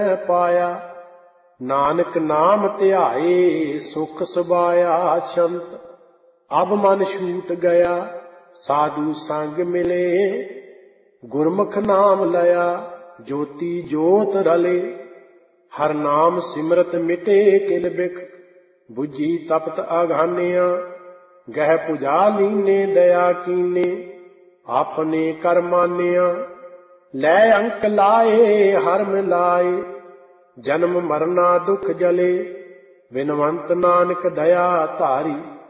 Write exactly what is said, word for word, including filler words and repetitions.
ਪਾਇਆ। ਨਾਨਕ ਨਾਮ ਧਿਆਏ ਸੁਖ ਸੁਭਾਇਆ ਸ਼ੰਤ। ਅਬ ਮਨ ਛੂਟ ਗਿਆ ਸਾਧੂ ਸੰਗ ਮਿਲੇ। ਗੁਰਮੁਖ ਨਾਮ ਲਿਆ ਜੋਤੀ ਜੋਤ ਰਲੇ। ਹਰ ਨਾਮ ਸਿਮਰਤ ਮਿਟੇ ਕਿਲ ਬਿਖ। ਬੁਝੀ ਤਪਤ ਆਘਾਨਿਆ ਗਹਿ ਪੁਜਾ ਲੀਨੇ ਦਇਆ ਕੀਨੇ। ਆਪਣੇ ਕਰ ਮਾਨਿਆ ਲੈ ਅੰਕ ਲਾਏ ਹਰ ਮਿਲਾਏ। ਜਨਮ ਮਰਨਾ ਦੁਖ ਜਲੇ ਬਿਨਵੰਤ ਨਾਨਕ ਦਇਆ ਧਾਰੀ।